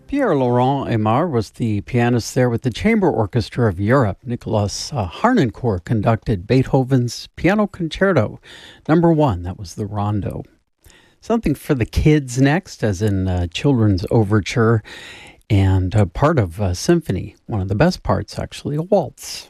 Pierre-Laurent Aimard was the pianist there with the Chamber Orchestra of Europe. Nicholas Harnoncourt conducted Beethoven's Piano Concerto number 1. That was the Rondo. Something for the kids next, as in children's overture and part of a symphony. One of the best parts, actually, a waltz.